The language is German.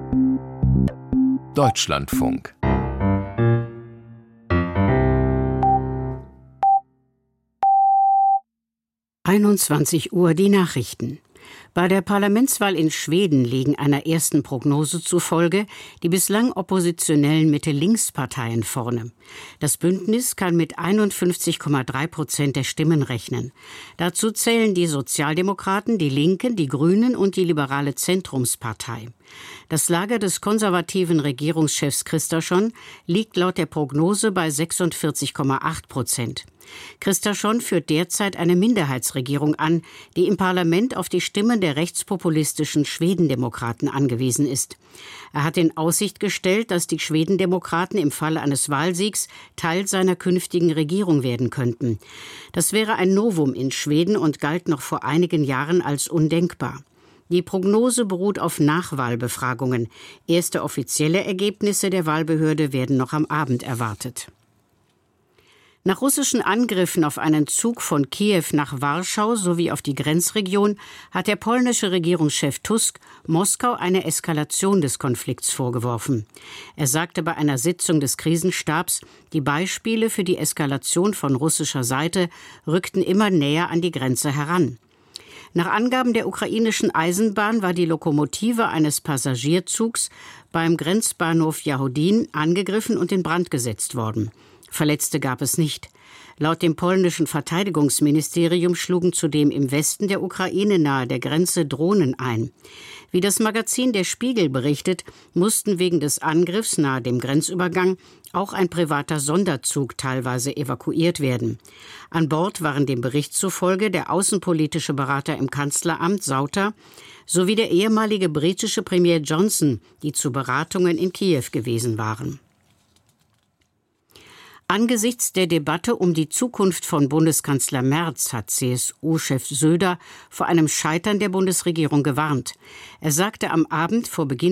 Deutschlandfunk. Uhr die Nachrichten. Bei der Parlamentswahl in Schweden liegen einer ersten Prognose zufolge die bislang oppositionellen Mitte-Links-Parteien vorne. Das Bündnis kann mit 51,3% der Stimmen rechnen. Dazu zählen die Sozialdemokraten, die Linken, die Grünen und die liberale Zentrumspartei. Das Lager des konservativen Regierungschefs Kristersson liegt laut der Prognose bei 46,8%. Kristersson führt derzeit eine Minderheitsregierung an, die im Parlament auf die Stimmen der rechtspopulistischen Schwedendemokraten angewiesen ist. Er hat in Aussicht gestellt, dass die Schwedendemokraten im Falle eines Wahlsiegs Teil seiner künftigen Regierung werden könnten. Das wäre ein Novum in Schweden und galt noch vor einigen Jahren als undenkbar. Die Prognose beruht auf Nachwahlbefragungen. Erste offizielle Ergebnisse der Wahlbehörde werden noch am Abend erwartet. Nach russischen Angriffen auf einen Zug von Kiew nach Warschau sowie auf die Grenzregion hat der polnische Regierungschef Tusk Moskau eine Eskalation des Konflikts vorgeworfen. Er sagte bei einer Sitzung des Krisenstabs, die Beispiele für die Eskalation von russischer Seite rückten immer näher an die Grenze heran. Nach Angaben der ukrainischen Eisenbahn war die Lokomotive eines Passagierzugs beim Grenzbahnhof Jahodin angegriffen und in Brand gesetzt worden. Verletzte gab es nicht. Laut dem polnischen Verteidigungsministerium schlugen zudem im Westen der Ukraine nahe der Grenze Drohnen ein. Wie das Magazin Der Spiegel berichtet, mussten wegen des Angriffs nahe dem Grenzübergang auch ein privater Sonderzug teilweise evakuiert werden. An Bord waren dem Bericht zufolge der außenpolitische Berater im Kanzleramt Sauter sowie der ehemalige britische Premier Johnson, die zu Beratungen in Kiew gewesen waren. Angesichts der Debatte um die Zukunft von Bundeskanzler Merz hat CSU-Chef Söder vor einem Scheitern der Bundesregierung gewarnt. Er sagte am Abend vor Beginn